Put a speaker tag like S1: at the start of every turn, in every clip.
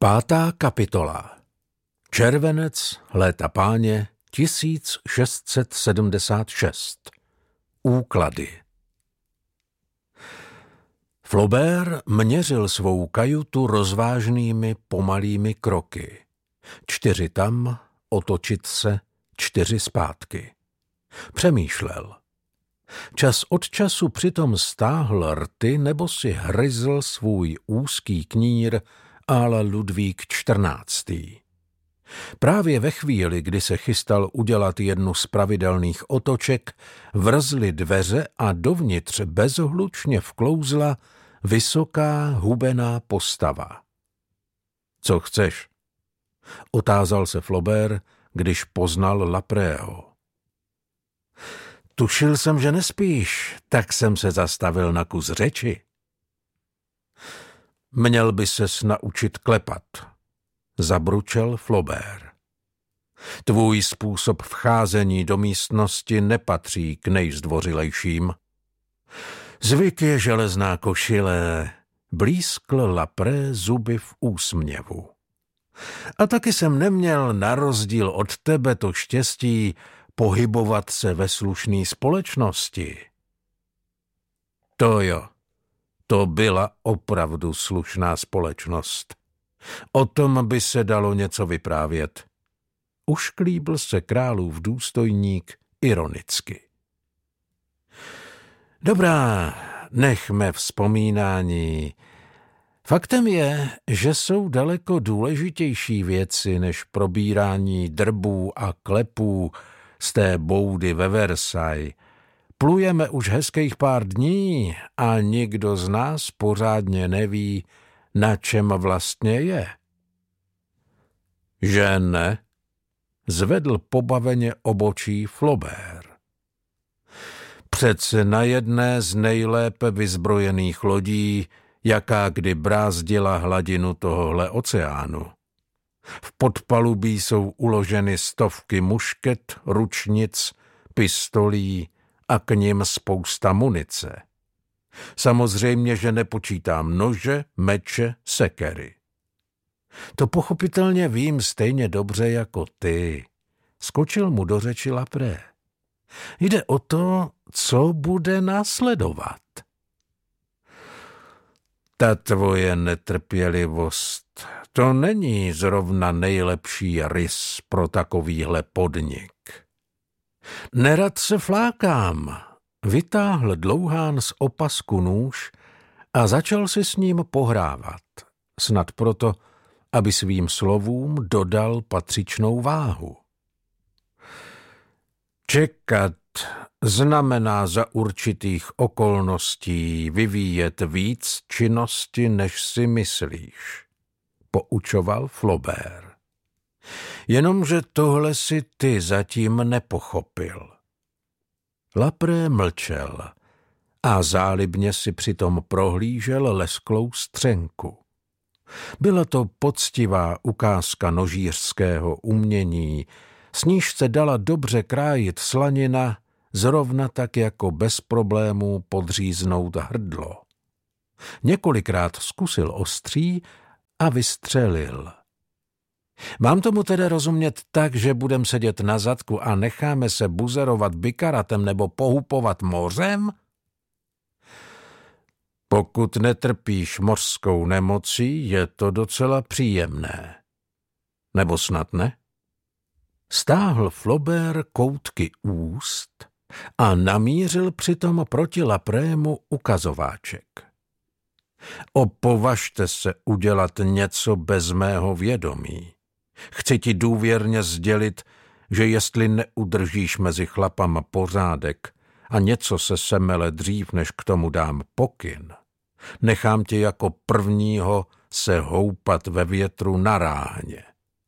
S1: 5. kapitola. Červenec léta páně 1676. Úklady. Flaubert měřil svou kajutu rozvážnými pomalými kroky. 4 tam, otočit se, 4 zpátky. Přemýšlel. Čas od času přitom stáhl rty nebo si hryzl svůj úzký knír à la Ludvík XIV. Právě ve chvíli, kdy se chystal udělat jednu z pravidelných otoček, vrzly dveře a dovnitř bezhlučně vklouzla vysoká hubená postava. Co chceš? Otázal se Flaubert, když poznal Laprého. Tušil jsem, že nespíš, tak jsem se zastavil na kus řeči. Měl by ses naučit klepat, zabručel Flaubert. Tvůj způsob vcházení do místnosti nepatří k nejzdvořilejším. Zvyk je železná košile, blízkl Lapré zuby v úsměvu. A taky jsem neměl na rozdíl od tebe to štěstí pohybovat se ve slušné společnosti. To jo, to byla opravdu slušná společnost. O tom by se dalo něco vyprávět. Ušklíbl se králův důstojník ironicky. Dobrá, nechme vzpomínání. Faktem je, že jsou daleko důležitější věci než probírání drbů a klepů z té boudy ve Versailles. Plujeme už hezkých pár dní a nikdo z nás pořádně neví, na čem vlastně je. Že ne? Zvedl pobaveně obočí Flaubert. Přece na jedné z nejlépe vyzbrojených lodí, jaká kdy brázdila hladinu tohohle oceánu. V podpalubí jsou uloženy stovky mušket, ručnic, pistolí a k nim spousta munice. Samozřejmě, že nepočítám nože, meče, sekery. To pochopitelně vím stejně dobře jako ty. Skočil mu do řeči Lapré. Jde o to, co bude následovat. Ta tvoje netrpělivost, to není zrovna nejlepší rys pro takovýhle podnik. Nerad se flákám. Vytáhl Dlouhán z opasku nůž a začal si s ním pohrávat. Snad proto, aby svým slovům dodal patřičnou váhu. Čekat znamená za určitých okolností vyvíjet víc činnosti, než si myslíš, poučoval Flaubert. Jenomže tohle si ty zatím nepochopil. Lapré mlčel a zálibně si přitom prohlížel lesklou střenku. Byla to poctivá ukázka nožířského umění, s níž se dala dobře krájit slanina, zrovna tak jako bez problémů podříznout hrdlo. Několikrát zkusil ostří a vystřelil. Mám tomu tedy rozumět tak, že budem sedět na zadku a necháme se buzerovat bikaratem nebo pohupovat mořem? Pokud netrpíš mořskou nemocí, je to docela příjemné. Nebo snad ne? Stáhl Flaubert koutky úst a namířil přitom proti Laprému ukazováček. Opovažte se udělat něco bez mého vědomí. Chci ti důvěrně sdělit, že jestli neudržíš mezi chlapama pořádek a něco se semele dřív, než k tomu dám pokyn, nechám tě jako prvního se houpat ve větru na ráhně.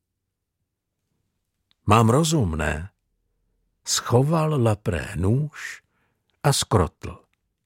S1: Mám rozum, ne? Schoval Lapré nůž a skrotl.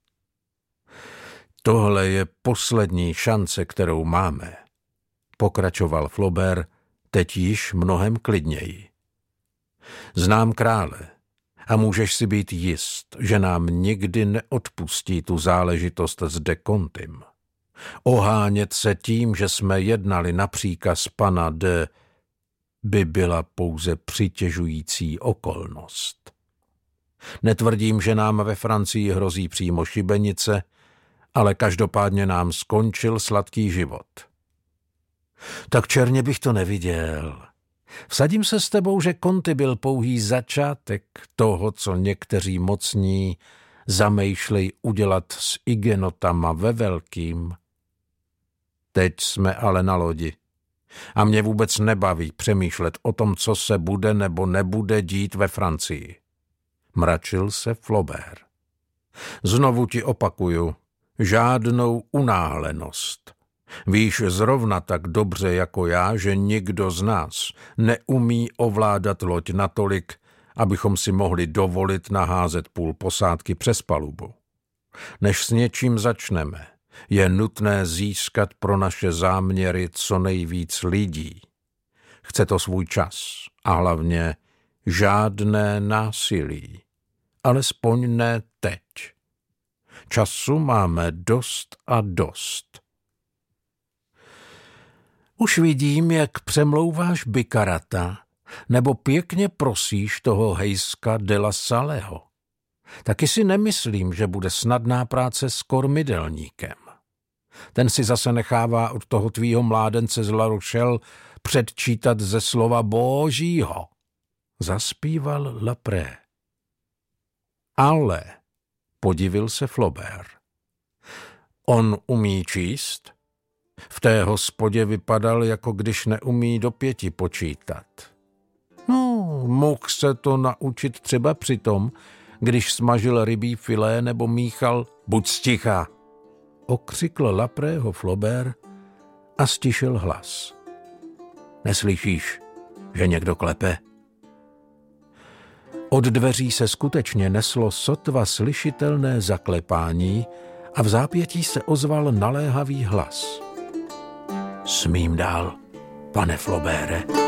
S1: Tohle je poslední šance, kterou máme, pokračoval Flaubert, teď již mnohem klidněji. Znám krále a můžeš si být jist, že nám nikdy neodpustí tu záležitost s de Contym. Ohánět se tím, že jsme jednali na příkaz pana D., by byla pouze přitěžující okolnost. Netvrdím, že nám ve Francii hrozí přímo šibenice, ale každopádně nám skončil sladký život. Tak černě bych to neviděl. Vsadím se s tebou, že Conti byl pouhý začátek toho, co někteří mocní zamýšlej udělat s igenotama ve velkým. Teď jsme ale na lodi a mě vůbec nebaví přemýšlet o tom, co se bude nebo nebude dít ve Francii. Mračil se Flaubert. Znovu ti opakuju, žádnou unáhlenost. Víš zrovna tak dobře jako já, že nikdo z nás neumí ovládat loď natolik, abychom si mohli dovolit naházet půl posádky přes palubu. Než s něčím začneme, je nutné získat pro naše záměry co nejvíc lidí. Chce to svůj čas a hlavně žádné násilí, alespoň ne teď. Času máme dost a dost. Už vidím, jak přemlouváš Bikarata, nebo pěkně prosíš toho hejska de la Salleho. Taky si nemyslím, že bude snadná práce s kormidelníkem. Ten si zase nechává od toho tvýho mládence z La Rochelle předčítat ze slova božího. Zaspíval Lapré. Ale, podivil se Flaubert. On umí číst? V té hospodě vypadal, jako když neumí do 5 počítat. No, mohl se to naučit třeba při tom, když smažil rybí filé nebo míchal. Buď sticha, okřikl Laprého Flaubert a stišil hlas. Neslyšíš, že někdo klepe? Od dveří se skutečně neslo sotva slyšitelné zaklepání a v zápětí se ozval naléhavý hlas. Smím dál, pane Flauberte?